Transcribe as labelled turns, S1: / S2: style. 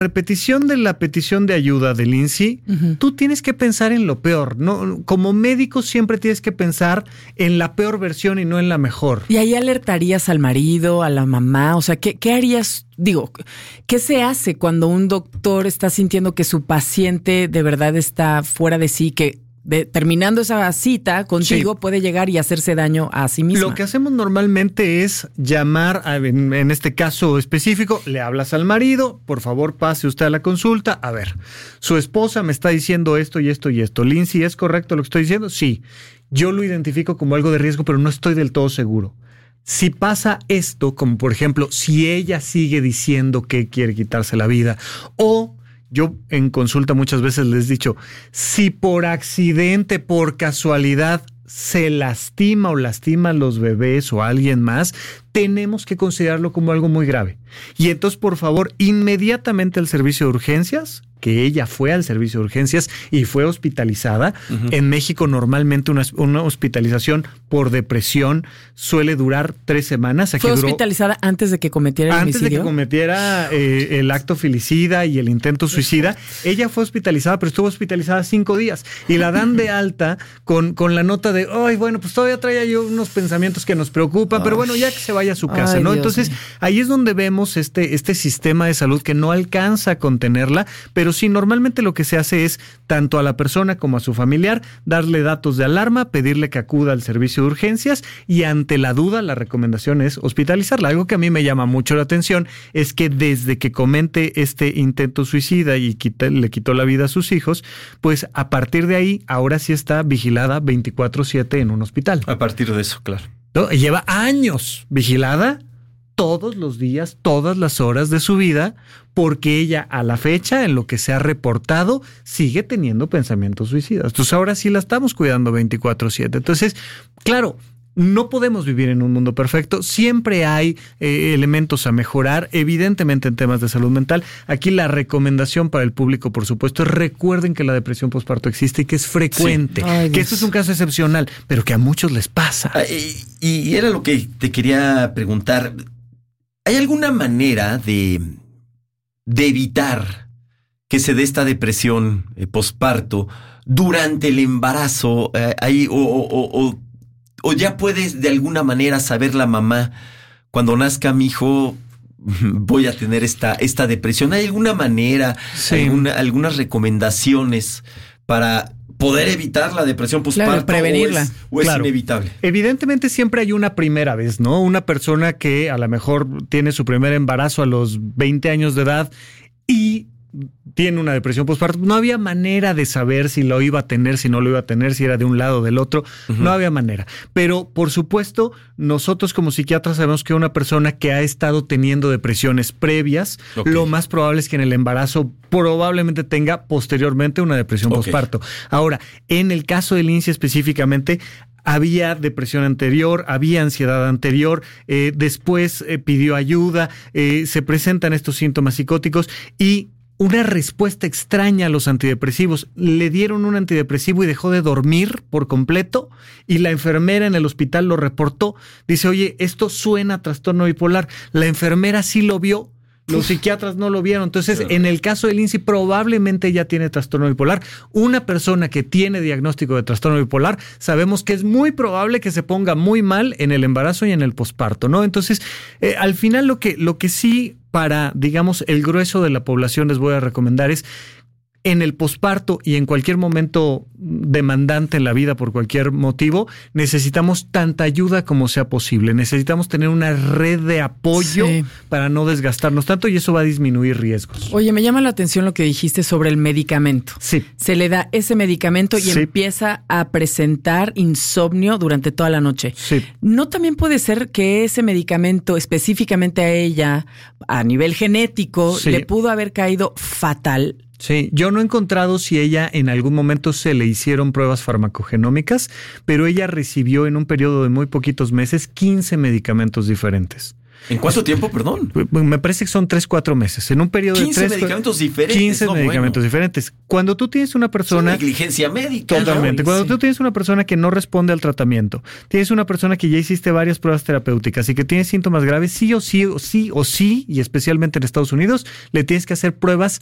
S1: repetición de la petición de ayuda de Lindsay, tú tienes que pensar en lo peor, ¿no? Como médico siempre tienes que pensar en la peor versión y no en la mejor.
S2: ¿Y ahí alertarías al marido, a la mamá? O sea, ¿qué harías? Digo, ¿qué se hace cuando un doctor está sintiendo que su paciente de verdad está fuera de sí, que terminando esa cita contigo puede llegar y hacerse daño a sí misma?
S1: Lo que hacemos normalmente es llamar, en este caso específico, le hablas al marido, por favor pase usted a la consulta, a ver, su esposa me está diciendo esto y esto y esto. Lindsay, ¿es correcto lo que estoy diciendo? Sí, yo lo identifico como algo de riesgo, pero no estoy del todo seguro. Si pasa esto, como por ejemplo, si ella sigue diciendo que quiere quitarse la vida, o yo en consulta muchas veces les he dicho, si por accidente, por casualidad, se lastima o lastima a los bebés o a alguien más, tenemos que considerarlo como algo muy grave. Y entonces, por favor, inmediatamente al servicio de urgencias, que ella fue al servicio de urgencias y fue hospitalizada. En México normalmente una hospitalización por depresión suele durar 3 semanas.
S2: Aquí ¿Fue hospitalizada antes de que cometiera el homicidio?
S1: Antes de que cometiera el acto filicida y el intento suicida. Ella fue hospitalizada, pero estuvo hospitalizada 5 días. Y la dan de alta con la nota de, ay, bueno, pues todavía traía yo unos pensamientos que nos preocupan, pero bueno, ya que se vaya a su casa, ¿no? Dios. Entonces, ahí es donde vemos este sistema de salud que no alcanza a contenerla, pero sí, normalmente lo que se hace es, tanto a la persona como a su familiar, darle datos de alarma, pedirle que acuda al servicio de urgencias y ante la duda la recomendación es hospitalizarla. Algo que a mí me llama mucho la atención es que desde que comente este intento suicida y le quitó la vida a sus hijos, pues a partir de ahí, ahora sí está vigilada 24/7 en un hospital.
S3: A partir de eso, claro.
S1: ¿No? Lleva años vigilada todos los días, todas las horas de su vida, porque ella a la fecha, en lo que se ha reportado, sigue teniendo pensamientos suicidas. Entonces ahora sí la estamos cuidando 24/7. Entonces, claro, no podemos vivir en un mundo perfecto. Siempre hay elementos a mejorar, evidentemente en temas de salud mental. Aquí la recomendación para el público, por supuesto, es recuerden que la depresión postparto existe y que es frecuente, que esto es un caso excepcional, pero que a muchos les pasa.
S3: Y era lo que te quería preguntar. ¿Hay alguna manera de evitar que se dé esta depresión posparto durante el embarazo? ¿O ya puedes de alguna manera saber la mamá, cuando nazca mi hijo voy a tener esta depresión? ¿Hay alguna manera, algunas recomendaciones para poder evitar la depresión postparto?
S2: Claro, prevenirla.
S3: ¿O es inevitable?
S1: Evidentemente siempre hay una primera vez, ¿no? Una persona que a lo mejor tiene su primer embarazo a los 20 años de edad y tiene una depresión postparto. No había manera de saber si lo iba a tener, si no lo iba a tener, si era de un lado o del otro. No había manera. Pero, por supuesto, nosotros como psiquiatras sabemos que una persona que ha estado teniendo depresiones previas, lo más probable es que en el embarazo probablemente tenga posteriormente una depresión postparto. Ahora, en el caso de Lindsay específicamente, había depresión anterior, había ansiedad anterior, después pidió ayuda, se presentan estos síntomas psicóticos y una respuesta extraña a los antidepresivos. Le dieron un antidepresivo y dejó de dormir por completo y la enfermera en el hospital lo reportó. Dice, oye, esto suena a trastorno bipolar. La enfermera sí lo vio. Los psiquiatras no lo vieron. Entonces, en el caso de Lindsay, probablemente ella tiene trastorno bipolar. Una persona que tiene diagnóstico de trastorno bipolar, sabemos que es muy probable que se ponga muy mal en el embarazo y en el posparto, ¿no? Entonces, al final lo que sí para, digamos, el grueso de la población les voy a recomendar es, en el posparto y en cualquier momento demandante en la vida por cualquier motivo, necesitamos tanta ayuda como sea posible. Necesitamos tener una red de apoyo para no desgastarnos tanto y eso va a disminuir riesgos.
S2: Oye, me llama la atención lo que dijiste sobre el medicamento.
S1: Sí.
S2: Se le da ese medicamento y empieza a presentar insomnio durante toda la noche.
S1: Sí.
S2: ¿No también puede ser que ese medicamento específicamente a ella, a nivel genético, le pudo haber caído fatal?
S1: Sí, yo no he encontrado si ella en algún momento se le hicieron pruebas farmacogenómicas, pero ella recibió en un periodo de muy poquitos meses 15 medicamentos diferentes.
S3: ¿En cuánto tiempo, perdón?
S1: Me parece que son 3-4 meses. En un periodo de
S3: 15 medicamentos diferentes.
S1: 15 medicamentos diferentes. Cuando tú tienes una persona...
S3: Es negligencia médica.
S1: Totalmente.
S3: ¿No?
S1: Cuando tú tienes una persona que no responde al tratamiento, tienes una persona que ya hiciste varias pruebas terapéuticas y que tiene síntomas graves, sí, y especialmente en Estados Unidos, le tienes que hacer pruebas